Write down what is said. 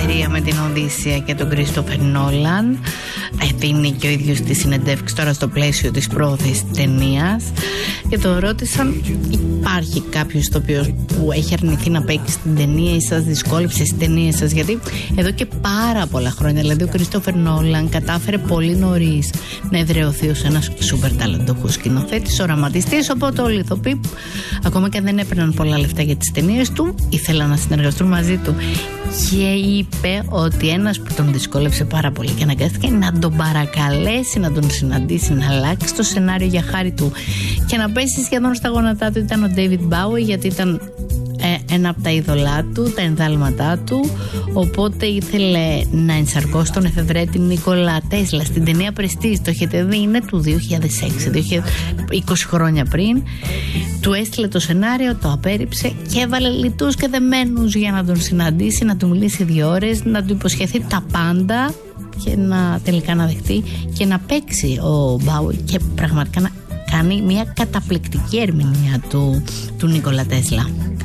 εταιρεία με την Οδύσσεια και τον Κρίστοφερ Νόλαν. Δίνει και ο ίδιος τη συνεντεύξη τώρα στο πλαίσιο της πρόθεσης ταινίας. Και το ρώτησαν, υπάρχει κάποιος ηθοποιός που έχει αρνηθεί να παίξει στην ταινία ή σας δυσκόλεψε στην ταινία σας? Γιατί εδώ και πάρα πολλά χρόνια, δηλαδή ο Κρίστοφερ Νόλαν κατάφερε πολύ νωρίς να εδραιωθεί ως ένας σούπερ ταλαντούχος σκηνοθέτης, οραματιστής, οπότε όλοι οι ηθοποιοί, ακόμα και αν δεν έπαιρναν πολλά λεφτά για τις ταινίες του, ήθελαν να συνεργαστούν μαζί του. Και είπε ότι ένας που τον δυσκόλεψε πάρα πολύ και αναγκάστηκε να τον παρακαλέσει να τον συναντήσει, να αλλάξει το σενάριο για χάρη του και να πέσει σχεδόν στα γόνατά του, ήταν ο David Bowie, γιατί ήταν ένα από τα είδωλά του, τα ενδάλματά του, οπότε ήθελε να ενσαρκώσει τον εφευρέτη Νίκολα Τέσλα στην ταινία Prestige. Το έχετε δει, είναι του 2006, 20 χρόνια πριν. Του έστειλε το σενάριο, το απέρριψε και έβαλε λιτούς και δεμένους για να τον συναντήσει, να του μιλήσει 2 ώρες, να του υποσχεθεί τα πάντα και τελικά να δεχτεί και να παίξει ο Μπάουι και πραγματικά να κάνει μια καταπληκτική ερμηνεία του Νίκολα Τέσλα.